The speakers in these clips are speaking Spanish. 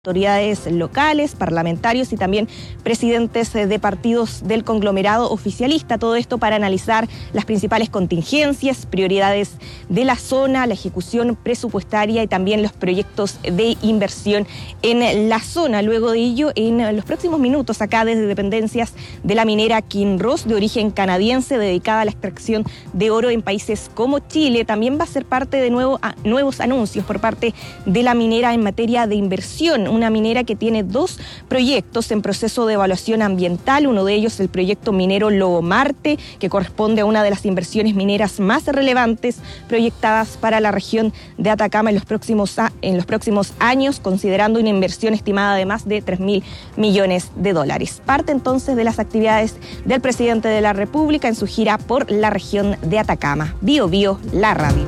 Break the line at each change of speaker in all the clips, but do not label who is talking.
autoridades locales, parlamentarios y también presidentes de partidos del conglomerado oficialista. Todo esto para analizar las principales contingencias, prioridades de la zona, la ejecución presupuestaria y también los proyectos de inversión en la zona. Luego de ello, en los próximos minutos, acá desde dependencias de la minera Kinross, de origen canadiense, dedicada a la extracción de oro en países como Chile, también va a ser parte de nuevos anuncios por parte de la minera en materia de inversión. Una minera que tiene 2 proyectos en proceso de evaluación ambiental. Uno de ellos, el proyecto minero Lobo Marte, que corresponde a una de las inversiones mineras más relevantes proyectadas para la región de Atacama en los próximos años, considerando una inversión estimada de más de $3.000 millones. Parte entonces de las actividades del presidente de la República en su gira por la región de Atacama. Bio Bio, la radio.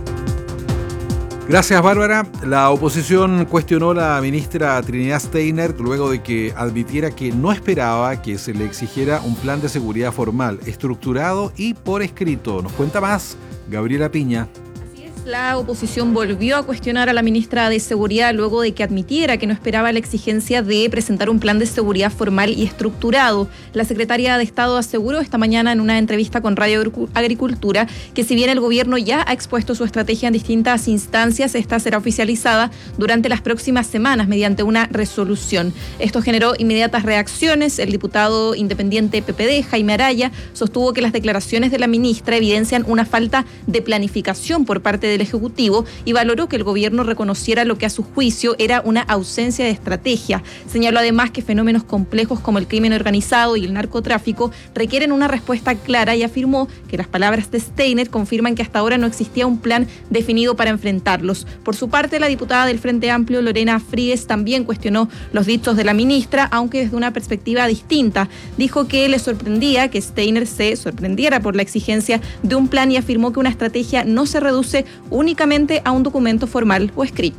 Gracias, Bárbara. La oposición cuestionó a la ministra Trinidad Steiner luego de que admitiera que no esperaba que se le exigiera un plan de seguridad formal, estructurado y por escrito. Nos cuenta más Gabriela Piña.
La oposición volvió a cuestionar a la ministra de Seguridad luego de que admitiera que no esperaba la exigencia de presentar un plan de seguridad formal y estructurado. La secretaria de Estado aseguró esta mañana en una entrevista con Radio Agricultura que si bien el gobierno ya ha expuesto su estrategia en distintas instancias, esta será oficializada durante las próximas semanas mediante una resolución. Esto generó inmediatas reacciones. El diputado independiente PPD, Jaime Araya, sostuvo que las declaraciones de la ministra evidencian una falta de planificación por parte del Ejecutivo y valoró que el gobierno reconociera lo que a su juicio era una ausencia de estrategia. Señaló además que fenómenos complejos como el crimen organizado y el narcotráfico requieren una respuesta clara y afirmó que las palabras de Steiner confirman que hasta ahora no existía un plan definido para enfrentarlos. Por su parte, la diputada del Frente Amplio, Lorena Fríes, también cuestionó los dichos de la ministra, aunque desde una perspectiva distinta. Dijo que le sorprendía que Steiner se sorprendiera por la exigencia de un plan y afirmó que una estrategia no se reduce únicamente a un documento formal o escrito.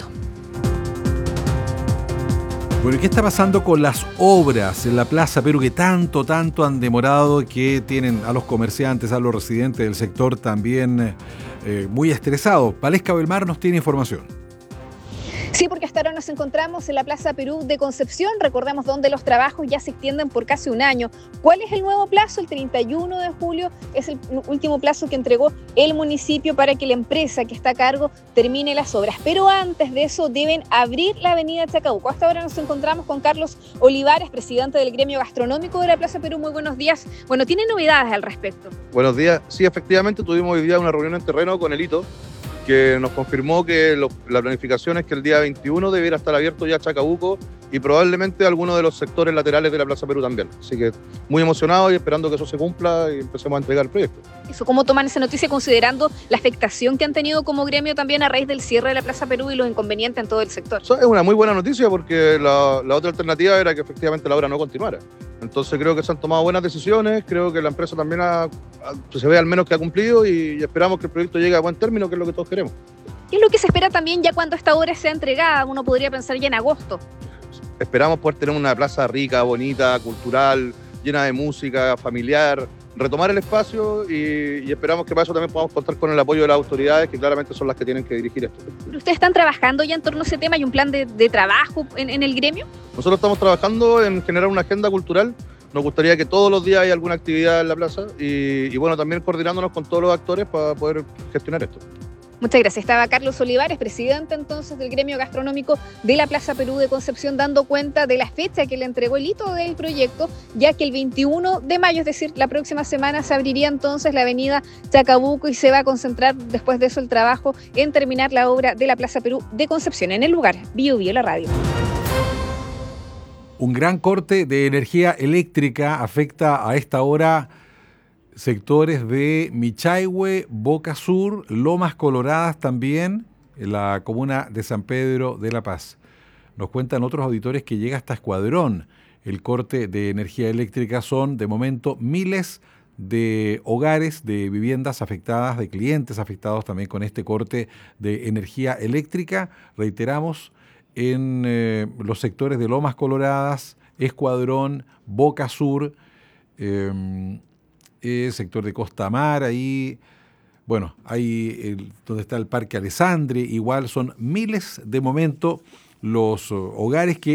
Bueno, ¿qué está pasando con las obras en la Plaza Perú que tanto han demorado, que tienen a los comerciantes, a los residentes del sector también muy estresados? Valesca Belmar nos tiene información.
Sí, porque hasta ahora nos encontramos en la Plaza Perú de Concepción, recordemos donde los trabajos ya se extienden por casi un año. ¿Cuál es el nuevo plazo? El 31 de julio es el último plazo que entregó el municipio para que la empresa que está a cargo termine las obras. Pero antes de eso deben abrir la avenida Chacabuco. Hasta ahora nos encontramos con Carlos Olivares, presidente del gremio gastronómico de la Plaza Perú. Muy buenos días. Bueno, ¿tiene novedades al respecto?
Buenos días. Sí, efectivamente tuvimos hoy día una reunión en terreno con el Hito, que nos confirmó que la planificación es que el día 21 debiera estar abierto ya Chacabuco y probablemente algunos de los sectores laterales de la Plaza Perú también. Así que muy emocionado y esperando que eso se cumpla y empecemos a entregar el proyecto.
¿Cómo toman esa noticia considerando la afectación que han tenido como gremio también a raíz del cierre de la Plaza Perú y los inconvenientes en todo el sector?
Eso es una muy buena noticia porque la otra alternativa era que efectivamente la obra no continuara. Entonces creo que se han tomado buenas decisiones, creo que la empresa también se ve al menos que ha cumplido y esperamos que el proyecto llegue a buen término, que es lo que todos queremos.
¿Qué es lo que se espera también ya cuando esta obra sea entregada? Uno podría pensar ya en agosto.
Esperamos poder tener una plaza rica, bonita, cultural, llena de música, familiar, retomar el espacio y esperamos que para eso también podamos contar con el apoyo de las autoridades, que claramente son las que tienen que dirigir esto.
¿Ustedes están trabajando ya en torno a ese tema? ¿Hay un plan de trabajo en el gremio?
Nosotros estamos trabajando en generar una agenda cultural. Nos gustaría que todos los días haya alguna actividad en la plaza y bueno, también coordinándonos con todos los actores para poder gestionar esto.
Muchas gracias. Estaba Carlos Olivares, presidente entonces del gremio gastronómico de la Plaza Perú de Concepción, dando cuenta de la fecha que le entregó el hito del proyecto, ya que el 21 de mayo, es decir, la próxima semana, se abriría entonces la avenida Chacabuco y se va a concentrar después de eso el trabajo en terminar la obra de la Plaza Perú de Concepción. En el lugar, Bio Bio, la radio.
Un gran corte de energía eléctrica afecta a esta hora sectores de Michaihue, Boca Sur, Lomas Coloradas también, en la comuna de San Pedro de La Paz. Nos cuentan otros auditores que llega hasta Escuadrón. El corte de energía eléctrica son, de momento, miles de hogares, de viviendas afectadas, de clientes afectados también con este corte de energía eléctrica. Reiteramos, en los sectores de Lomas Coloradas, Escuadrón, Boca Sur, sector de Costa Mar, ahí, bueno, ahí donde está el Parque Alessandri, igual son miles de momento los hogares que